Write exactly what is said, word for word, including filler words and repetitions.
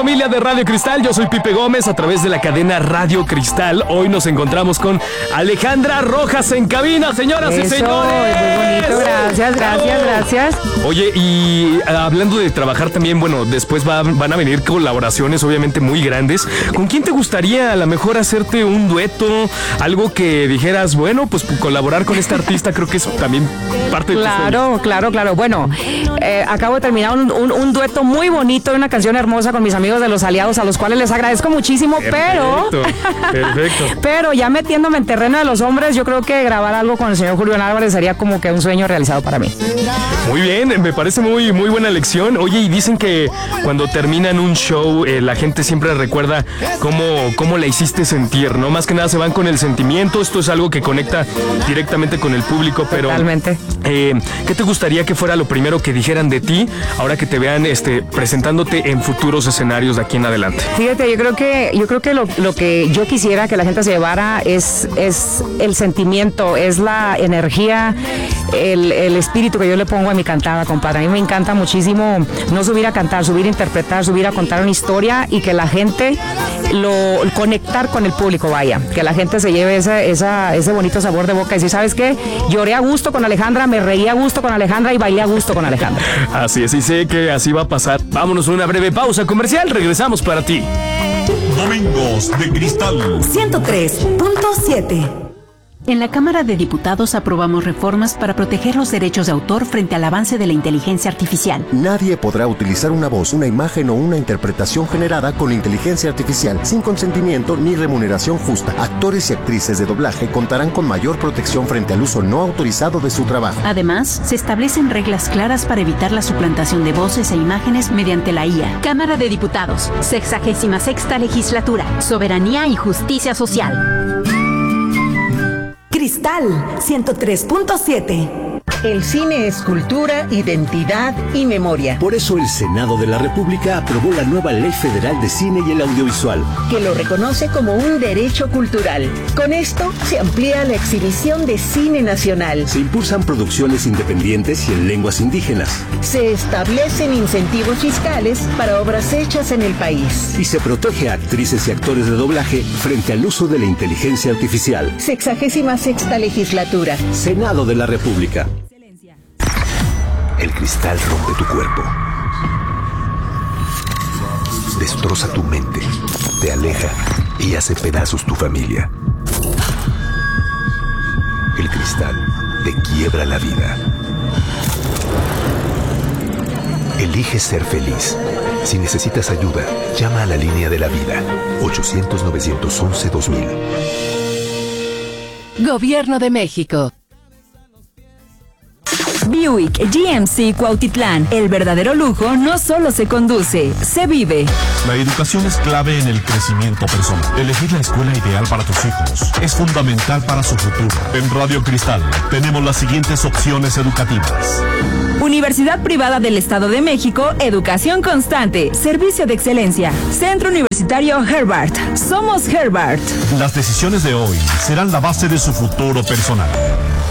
familia de Radio Cristal? Yo soy Pipe Gómez a través de la cadena Radio Cristal. Hoy nos encontramos con Alejandra Rojas en cabina, señoras Eso, y señores. Muy bonito, gracias, gracias, gracias. Oye, y hablando de trabajar también, bueno, después va, van a venir colaboraciones obviamente muy grandes. ¿Con quién te gustaría a lo mejor hacerte un dueto? Algo que dijeras, bueno, pues colaborar con esta artista creo que es también parte de tu Claro, sueño. claro, claro. Bueno, eh, acabo de terminar un, un, un dueto muy bonito, una canción hermosa con mis amigos de Los Aliados, a los cuales les agradezco muchísimo, Perfecto, pero... perfecto. Pero ya metiéndome en terreno de los hombres, yo creo que grabar algo con el señor Julián Álvarez sería como que un sueño realizado para mí. Muy bien, me parece muy, muy buena lección. Oye, y dicen que cuando terminan un show, eh, la gente siempre recuerda cómo, cómo la hiciste sentir, ¿no? Más que nada se van con el sentimiento. Esto es algo que conecta directamente con el público, pero... Totalmente. Eh, ¿Qué te gustaría que fuera lo primero que dijeran de ti ahora que te vean este, presentándote en futuros escenarios de aquí en adelante? Fíjate, yo creo que, yo creo que lo, lo que yo quisiera que la gente se llevara es, es el sentimiento, es la energía, el, el espíritu que yo le pongo a mi cantada, compadre. A mí me encanta muchísimo no subir a cantar, subir a interpretar, subir a contar una historia y que la gente lo conectar con el público, vaya, que la gente se lleve esa, esa, ese bonito sabor de boca y decir, ¿sabes qué? Lloré a gusto con Alejandra, me reí a gusto con Alejandra y bailé a gusto con Alejandra. Así es, y sé que así va a pasar. Vámonos a una breve pausa comercial, regresamos para ti. Domingos de Cristal ciento tres punto siete. En la Cámara de Diputados aprobamos reformas para proteger los derechos de autor frente al avance de la inteligencia artificial. Nadie podrá utilizar una voz, una imagen o una interpretación generada con inteligencia artificial sin consentimiento ni remuneración justa. Actores y actrices de doblaje contarán con mayor protección frente al uso no autorizado de su trabajo. Además, se establecen reglas claras para evitar la suplantación de voces e imágenes mediante la I A. Cámara de Diputados, sexagésima sexta legislatura, soberanía y justicia social. Cristal ciento tres punto siete. El cine es cultura, identidad y memoria. Por eso el Senado de la República aprobó la nueva Ley Federal de Cine y el Audiovisual, que lo reconoce como un derecho cultural. Con esto se amplía la exhibición de cine nacional. Se impulsan producciones independientes y en lenguas indígenas. Se establecen incentivos fiscales para obras hechas en el país. Y se protege a actrices y actores de doblaje frente al uso de la inteligencia artificial. Sexagésima sexta legislatura. Senado de la República. El cristal rompe tu cuerpo, destroza tu mente, te aleja y hace pedazos tu familia. El cristal te quiebra la vida. Elige ser feliz. Si necesitas ayuda, llama a la línea de la vida, ochocientos, novecientos once, dos mil. Gobierno de México. Buick G M C Cuautitlán. El verdadero lujo no solo se conduce, se vive. La educación es clave en el crecimiento personal. Elegir la escuela ideal para tus hijos es fundamental para su futuro. En Radio Cristal tenemos las siguientes opciones educativas. Universidad Privada del Estado de México, educación constante, servicio de excelencia. Centro Universitario Herbart. Somos Herbart. Las decisiones de hoy serán la base de su futuro personal.